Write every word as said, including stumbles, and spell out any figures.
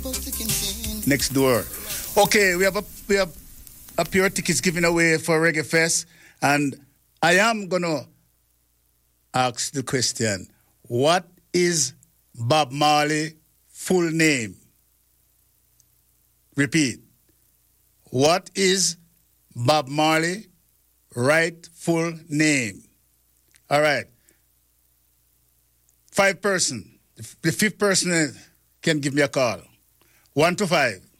next door. Okay, we have a we have a pair of tickets given away for Reggae Fest, and I am gonna ask the question: what is Bob Marley full name? Repeat. What is Bob Marley right full name? All right. Five person. The fifth person can give me a call. One to five.